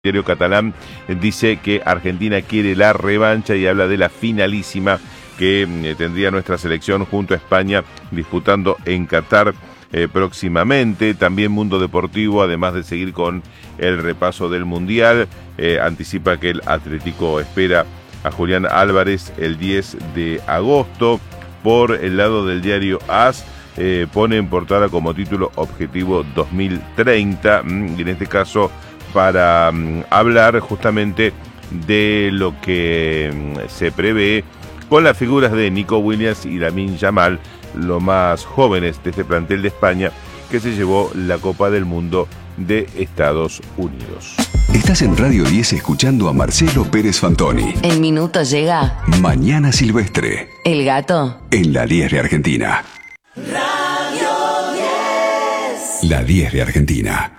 diario catalán dice que Argentina quiere la revancha y habla de la finalísima que tendría nuestra selección junto a España disputando en Qatar próximamente. También Mundo Deportivo, además de seguir con el repaso del Mundial, anticipa que el Atlético espera a Julián Álvarez el 10 de agosto. Por el lado del diario AS, pone en portada como título Objetivo 2030, y en este caso para hablar justamente de lo que se prevé con las figuras de Nico Williams y Lamine Yamal, los más jóvenes de este plantel de España que se llevó la Copa del Mundo de Estados Unidos. Estás en Radio 10 escuchando a Marcelo Pérez Fantoni. En minutos llega Mañana Silvestre. El gato. En la 10 de Argentina. Radio 10. La 10 de Argentina.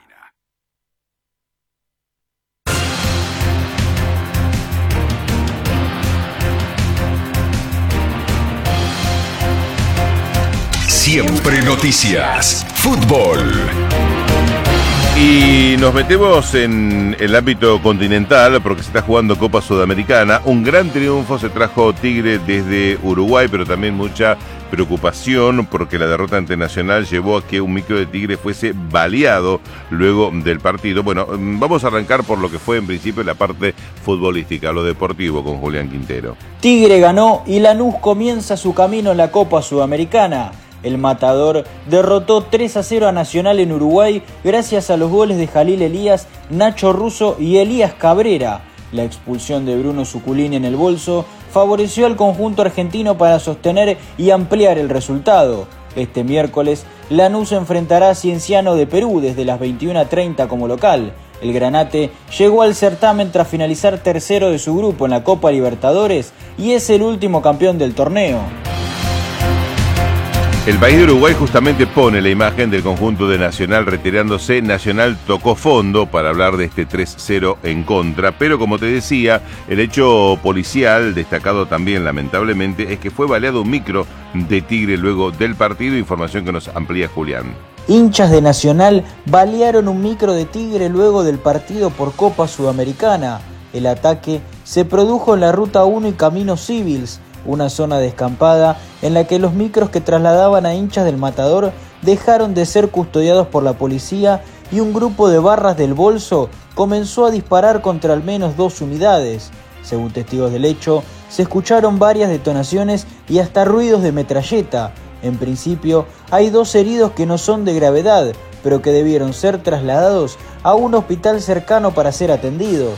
Siempre noticias. Fútbol. Y nos metemos en el ámbito continental porque se está jugando Copa Sudamericana. Un gran triunfo se trajo Tigre desde Uruguay, pero también mucha preocupación porque la derrota ante Nacional llevó a que un micro de Tigre fuese baleado luego del partido. Bueno, vamos a arrancar por lo que fue en principio la parte futbolística, lo deportivo, con Julián Quintero. Tigre ganó y Lanús comienza su camino en la Copa Sudamericana. El Matador derrotó 3-0 a Nacional en Uruguay gracias a los goles de Jalil Elías, Nacho Russo y Elías Cabrera. La expulsión de Bruno Suculini en el bolso favoreció al conjunto argentino para sostener y ampliar el resultado. Este miércoles, Lanús enfrentará a Cienciano de Perú desde las 21:30 como local. El Granate llegó al certamen tras finalizar tercero de su grupo en la Copa Libertadores y es el último campeón del torneo. El país de Uruguay justamente pone la imagen del conjunto de Nacional retirándose. Nacional tocó fondo para hablar de este 3-0 en contra, pero como te decía, el hecho policial, destacado también lamentablemente, es que fue baleado un micro de Tigre luego del partido, información que nos amplía Julián. Hinchas de Nacional balearon un micro de Tigre luego del partido por Copa Sudamericana. El ataque se produjo en la Ruta 1 y Camino Civils, una zona descampada en la que los micros que trasladaban a hinchas del Matador dejaron de ser custodiados por la policía y un grupo de barras del bolso comenzó a disparar contra al menos 2 unidades. Según testigos del hecho, se escucharon varias detonaciones y hasta ruidos de metralleta. En principio, hay 2 heridos que no son de gravedad, pero que debieron ser trasladados a un hospital cercano para ser atendidos.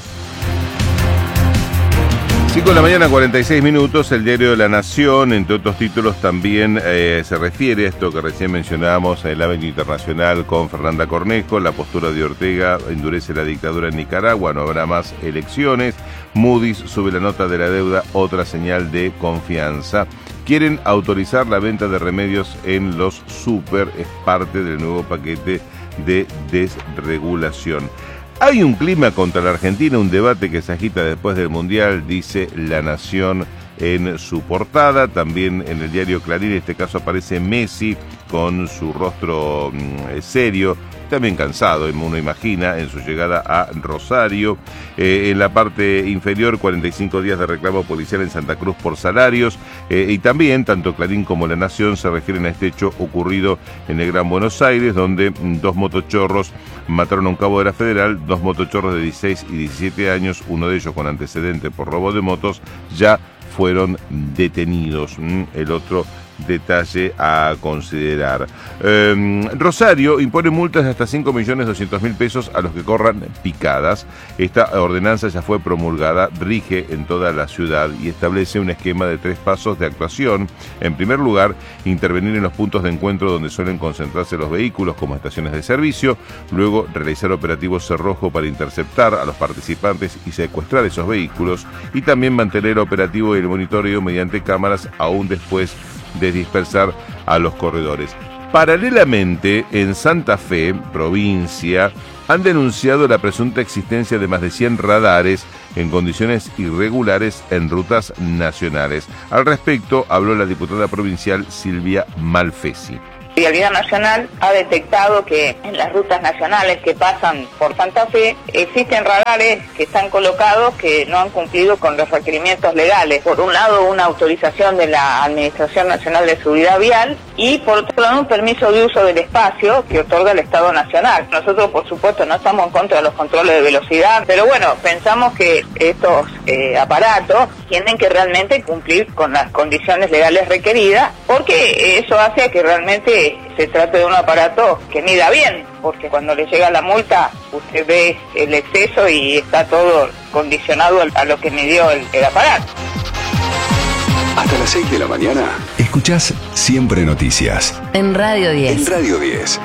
5 de la mañana, 46 minutos, el diario de La Nación, entre otros títulos, también se refiere a esto que recién mencionábamos en el ámbito internacional con Fernanda Cornejo. La postura de Ortega endurece la dictadura en Nicaragua, no habrá más elecciones. Moody's sube la nota de la deuda, otra señal de confianza. Quieren autorizar la venta de remedios en los súper, es parte del nuevo paquete de desregulación. Hay un clima contra la Argentina, un debate que se agita después del Mundial, dice La Nación en su portada. También en el diario Clarín, en este caso aparece Messi con su rostro serio, también cansado, uno imagina, en su llegada a Rosario. En la parte inferior, 45 días de reclamo policial en Santa Cruz por salarios. Y también, tanto Clarín como La Nación se refieren a este hecho ocurrido en el Gran Buenos Aires, donde 2 motochorros mataron a un cabo de la Federal, 2 motochorros de 16 y 17 años, uno de ellos con antecedente por robo de motos, ya fueron detenidos. El otro detalle a considerar. Rosario impone multas de hasta 5.200.000 pesos a los que corran picadas. Esta ordenanza ya fue promulgada, rige en toda la ciudad y establece un esquema de 3 pasos de actuación. En primer lugar, intervenir en los puntos de encuentro donde suelen concentrarse los vehículos, como estaciones de servicio. Luego, realizar operativos cerrojo para interceptar a los participantes y secuestrar esos vehículos. Y también mantener operativo el monitoreo mediante cámaras aún después de dispersar a los corredores. Paralelamente, en Santa Fe, provincia, han denunciado la presunta existencia de más de 100 radares en condiciones irregulares en rutas nacionales. Al respecto, habló la diputada provincial Silvia Malfesi. Vialidad Nacional ha detectado que en las rutas nacionales que pasan por Santa Fe existen radares que están colocados que no han cumplido con los requerimientos legales. Por un lado, una autorización de la Administración Nacional de Seguridad Vial y por otro lado, un permiso de uso del espacio que otorga el Estado Nacional. Nosotros, por supuesto, no estamos en contra de los controles de velocidad, pero bueno, pensamos que estos aparatos tienen que realmente cumplir con las condiciones legales requeridas, porque eso hace a que realmente se trate de un aparato que mida bien, porque cuando le llega la multa usted ve el exceso y está todo condicionado a lo que midió el aparato. Hasta las 6 de la mañana, escuchás Siempre Noticias. En Radio 10. En Radio 10.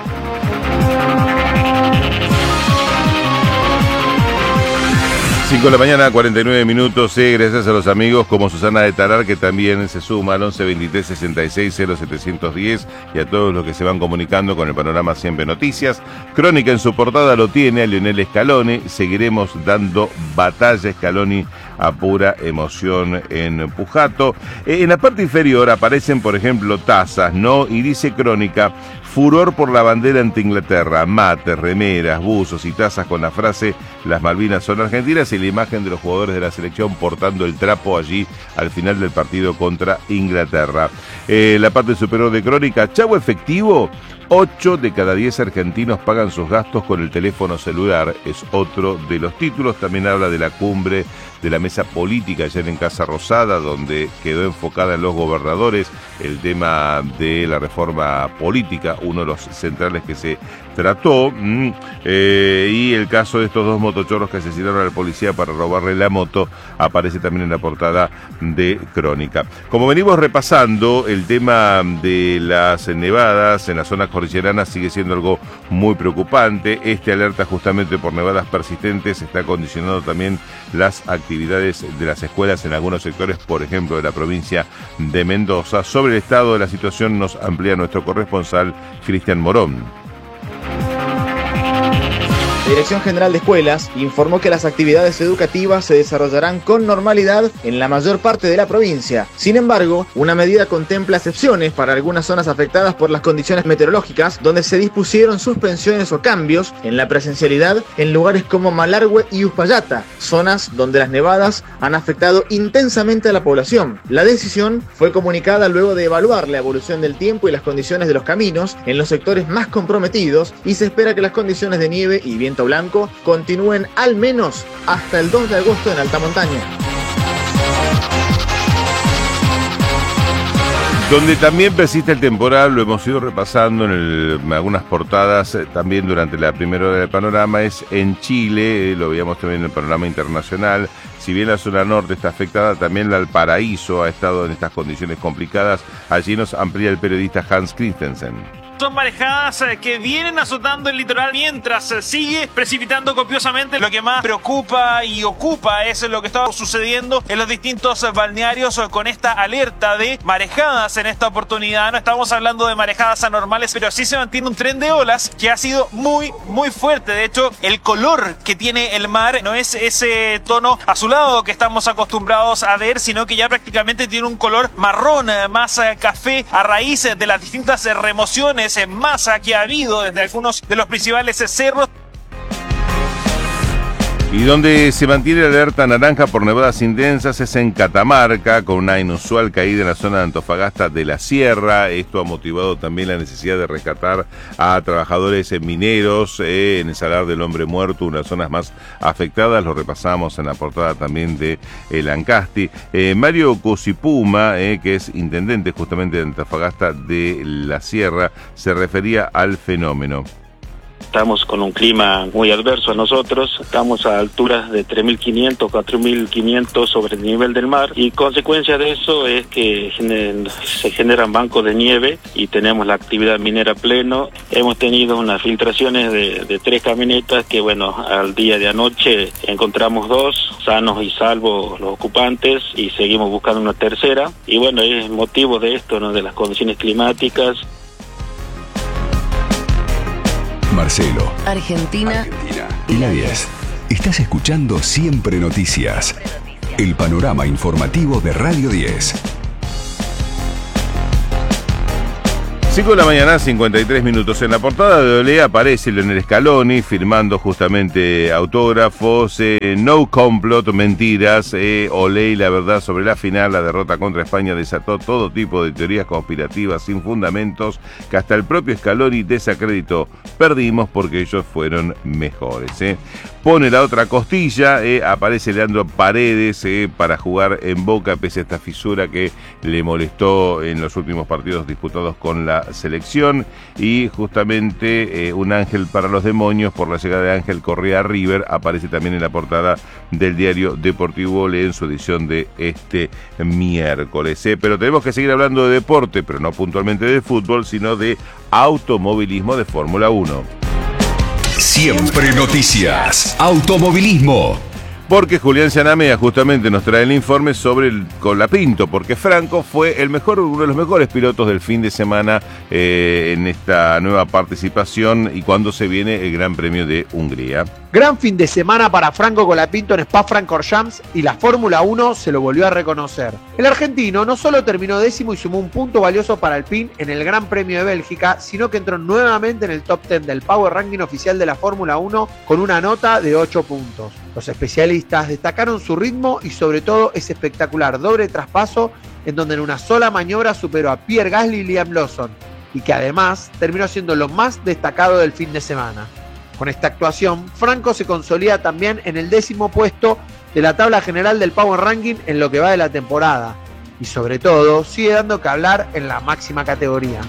5 de la mañana, 49 minutos. Gracias a los amigos como Susana de Tarar, que también se suma al 11 23 66 0710, y a todos los que se van comunicando con el panorama Siempre Noticias. Crónica en su portada lo tiene a Lionel Scaloni. Seguiremos dando batalla, Scaloni, a pura emoción en Pujato. En la parte inferior aparecen, por ejemplo, tazas, ¿no? Y dice Crónica: furor por la bandera ante Inglaterra, mates, remeras, buzos y tazas con la frase "Las Malvinas son argentinas", y la imagen de los jugadores de la selección portando el trapo allí al final del partido contra Inglaterra. La parte superior de Crónica: chavo efectivo, 8 de cada 10 argentinos pagan sus gastos con el teléfono celular, es otro de los títulos. También habla de la cumbre de la mesa política ayer en Casa Rosada, donde quedó enfocada en los gobernadores el tema de la reforma política, uno de los centrales que se trató, y el caso de estos dos motochorros que asesinaron al policía para robarle la moto aparece también en la portada de Crónica. Como venimos repasando, el tema de las nevadas en la zona cordillerana sigue siendo algo muy preocupante. Este alerta justamente por nevadas persistentes está condicionando también las actividades de las escuelas en algunos sectores, por ejemplo, de la provincia de Mendoza. Sobre el estado de la situación nos amplía nuestro corresponsal Cristian Morón. La Dirección General de Escuelas informó que las actividades educativas se desarrollarán con normalidad en la mayor parte de la provincia. Sin embargo, una medida contempla excepciones para algunas zonas afectadas por las condiciones meteorológicas, donde se dispusieron suspensiones o cambios en la presencialidad en lugares como Malargüe y Uspallata, zonas donde las nevadas han afectado intensamente a la población. La decisión fue comunicada luego de evaluar la evolución del tiempo y las condiciones de los caminos en los sectores más comprometidos, y se espera que las condiciones de nieve y viento blanco continúen al menos hasta el 2 de agosto en alta montaña. Donde también persiste el temporal, lo hemos ido repasando en algunas portadas también durante la primera hora del panorama, es en Chile, lo veíamos también en el panorama internacional. Si bien la zona norte está afectada, también Valparaíso ha estado en estas condiciones complicadas. Allí nos amplía el periodista Hans Christensen. Son marejadas que vienen azotando el litoral mientras sigue precipitando copiosamente. Lo que más preocupa y ocupa es lo que está sucediendo en los distintos balnearios con esta alerta de marejadas en esta oportunidad. No estamos hablando de marejadas anormales, pero sí se mantiene un tren de olas que ha sido muy fuerte. De hecho, el color que tiene el mar no es ese tono azulado que estamos acostumbrados a ver, sino que ya prácticamente tiene un color marrón, más café, a raíz de las distintas remociones en masa que ha habido desde algunos de los principales cerros. Y donde se mantiene la alerta naranja por nevadas intensas es en Catamarca, con una inusual caída en la zona de Antofagasta de la Sierra. Esto ha motivado también la necesidad de rescatar a trabajadores mineros en el Salar del Hombre Muerto, una de las zonas más afectadas. Lo repasamos en la portada también de El Ancasti. Mario Cosipuma, que es intendente justamente de Antofagasta de la Sierra, se refería al fenómeno. Estamos con un clima muy adverso a nosotros, estamos a alturas de 3.500, 4.500 sobre el nivel del mar, y consecuencia de eso es que se generan bancos de nieve y tenemos la actividad minera pleno. Hemos tenido unas filtraciones de 3 camionetas que, bueno, al día de anoche encontramos 2 sanos y salvos los ocupantes y seguimos buscando una tercera, y bueno, es motivo de esto, ¿no?, de las condiciones climáticas. Marcelo. Argentina. Y la 10. Estás escuchando Siempre Noticias. El panorama informativo de Radio 10. 5 de la mañana, 53 minutos. En la portada de Olé aparece Lionel Scaloni firmando justamente autógrafos, no complot, mentiras, Olé y la verdad sobre la final. La derrota contra España desató todo tipo de teorías conspirativas sin fundamentos que hasta el propio Scaloni desacreditó. Perdimos porque ellos fueron mejores. Pone la otra costilla, aparece Leandro Paredes para jugar en Boca pese a esta fisura que le molestó en los últimos partidos disputados con la selección, y justamente un ángel para los demonios por la llegada de Ángel Correa a River aparece también en la portada del diario Deportivo Olé en su edición de este miércoles. Pero tenemos que seguir hablando de deporte, pero no puntualmente de fútbol, sino de automovilismo de Fórmula 1. Siempre noticias. Automovilismo. Porque Julián Cianamea justamente nos trae el informe sobre el Colapinto, porque Franco fue uno de los mejores pilotos del fin de semana en esta nueva participación y cuando se viene el Gran Premio de Hungría. Gran fin de semana para Franco Colapinto en Spa-Francorchamps y la Fórmula 1 se lo volvió a reconocer. El argentino no solo terminó décimo y sumó un punto valioso para Alpine en el Gran Premio de Bélgica, sino que entró nuevamente en el top 10 del Power Ranking oficial de la Fórmula 1 con una nota de 8 puntos. Los especialistas destacaron su ritmo y sobre todo ese espectacular doble traspaso en donde en una sola maniobra superó a Pierre Gasly y Liam Lawson y que además terminó siendo lo más destacado del fin de semana. Con esta actuación, Franco se consolida también en el 10º puesto de la tabla general del Power Ranking en lo que va de la temporada y sobre todo sigue dando que hablar en la máxima categoría.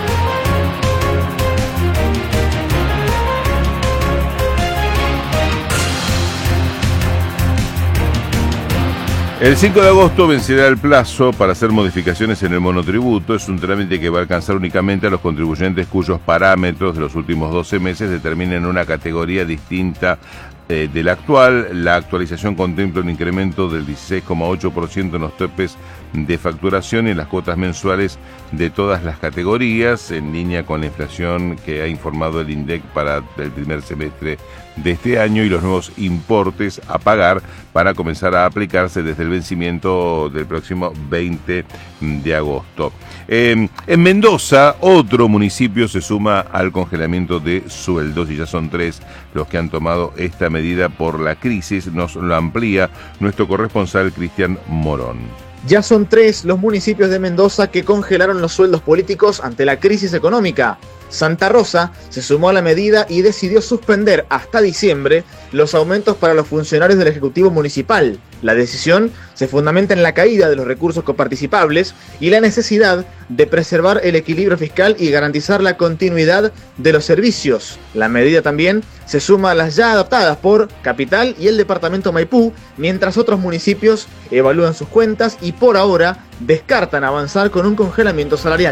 El 5 de agosto vencerá el plazo para hacer modificaciones en el monotributo. Es un trámite que va a alcanzar únicamente a los contribuyentes cuyos parámetros de los últimos 12 meses determinen una categoría distinta de la actual. La actualización contempla un incremento del 16,8% en los topes de facturación y en las cuotas mensuales de todas las categorías, en línea con la inflación que ha informado el INDEC para el primer semestre de este año y los nuevos importes a pagar para comenzar a aplicarse desde el vencimiento del próximo 20 de agosto. En Mendoza, otro municipio se suma al congelamiento de sueldos y ya son 3 los que han tomado esta medida por la crisis. Nos lo amplía nuestro corresponsal Cristian Morón. Ya son 3 los municipios de Mendoza que congelaron los sueldos políticos ante la crisis económica. Santa Rosa se sumó a la medida y decidió suspender hasta diciembre los aumentos para los funcionarios del Ejecutivo Municipal. La decisión se fundamenta en la caída de los recursos coparticipables y la necesidad de preservar el equilibrio fiscal y garantizar la continuidad de los servicios. La medida también se suma a las ya adoptadas por Capital y el departamento Maipú, mientras otros municipios evalúan sus cuentas y por ahora descartan avanzar con un congelamiento salarial.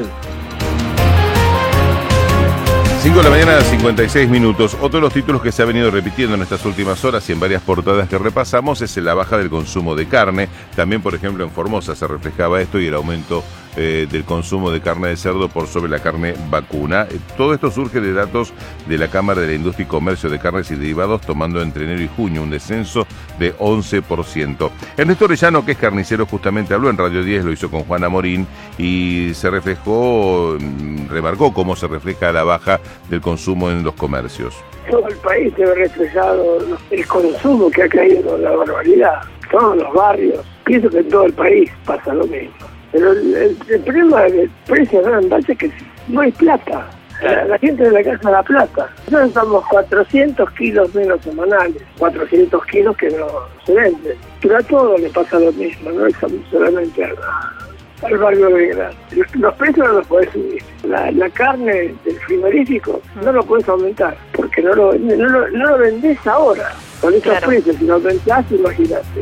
5 de la mañana, 56 minutos. Otro de los títulos que se ha venido repitiendo en estas últimas horas y en varias portadas que repasamos es la baja del consumo de carne. También, por ejemplo, en Formosa se reflejaba esto y el aumento del consumo de carne de cerdo por sobre la carne vacuna. Todo esto surge de datos de la Cámara de la Industria y Comercio de Carnes y Derivados, tomando entre enero y junio un descenso de 11%. Ernesto Orellano, que es carnicero, justamente habló en Radio 10, lo hizo con Juana Morín, y se remarcó cómo se refleja la baja del consumo en los comercios. Todo el país se ve reflejado el consumo que ha caído, la barbaridad, todos los barrios. Pienso que en todo el país pasa lo mismo. Pero el problema del precio gran base es que no hay plata. La gente de la casa da plata. Nosotros estamos 400 kilos menos semanales, 400 kilos que no se venden. Pero a todo le pasa lo mismo, no es solamente al barrio Belgrano. Los precios no los podés subir. La carne del frigorífico no lo podés aumentar, porque no lo vendés ahora con esos precios. Si lo vendás, imagínate.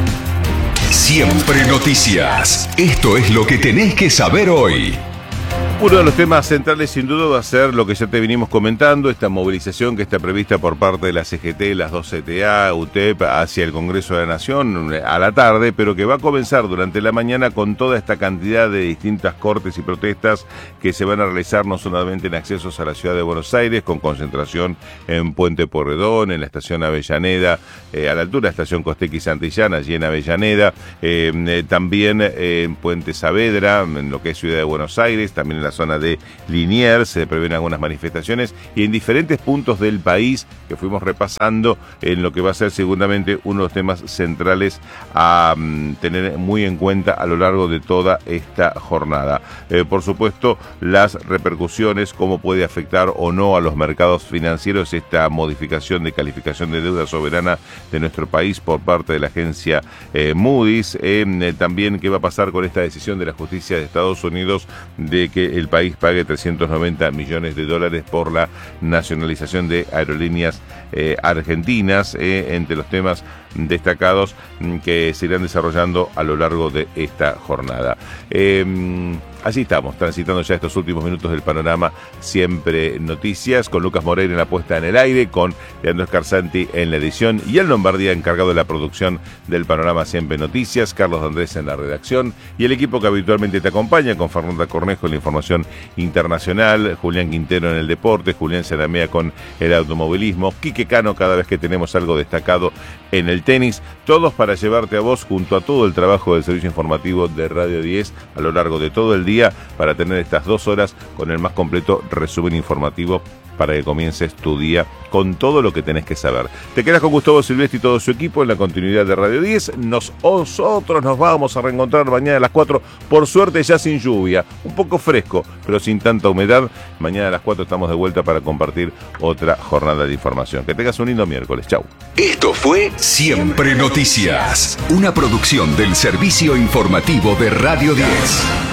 Siempre noticias. Esto es lo que tenés que saber hoy. Uno de los temas centrales sin duda va a ser lo que ya te venimos comentando, esta movilización que está prevista por parte de la CGT, las dos CTA, UTEP, hacia el Congreso de la Nación a la tarde, pero que va a comenzar durante la mañana con toda esta cantidad de distintas cortes y protestas que se van a realizar no solamente en accesos a la ciudad de Buenos Aires, con concentración en Puente Porredón, en la estación Avellaneda, a la altura de la estación Costequi Santillana, allí en Avellaneda, también en Puente Saavedra, en lo que es Ciudad de Buenos Aires, también en la zona de Liniers se prevén algunas manifestaciones y en diferentes puntos del país que fuimos repasando en lo que va a ser seguramente uno de los temas centrales a tener muy en cuenta a lo largo de toda esta jornada. Por supuesto, las repercusiones, cómo puede afectar o no a los mercados financieros esta modificación de calificación de deuda soberana de nuestro país por parte de la agencia Moody's. También qué va a pasar con esta decisión de la justicia de Estados Unidos de que el país pague $390 millones por la nacionalización de aerolíneas argentinas, entre los temas destacados que se irán desarrollando a lo largo de esta jornada. Así estamos, transitando ya estos últimos minutos del panorama Siempre Noticias, con Lucas Moreira en la puesta en el aire, con Leandro Scarzanti en la edición y el Lombardía encargado de la producción del panorama Siempre Noticias, Carlos Andrés en la redacción y el equipo que habitualmente te acompaña, con Fernanda Cornejo en la información internacional, Julián Quintero en el deporte, Julián Zaramea con el automovilismo, Quique Cano cada vez que tenemos algo destacado en el tenis, todos para llevarte a vos junto a todo el trabajo del servicio informativo de Radio 10 a lo largo de todo el día para tener estas 2 horas con el más completo resumen informativo para que comiences tu día con todo lo que tenés que saber. Te quedas con Gustavo Silvestri y todo su equipo en la continuidad de Radio 10. Nosotros nos vamos a reencontrar mañana a las 4, por suerte ya sin lluvia, un poco fresco, pero sin tanta humedad. Mañana a las 4 estamos de vuelta para compartir otra jornada de información. Que tengas un lindo miércoles. Chau. Esto fue Siempre Noticias, una producción del servicio informativo de Radio 10.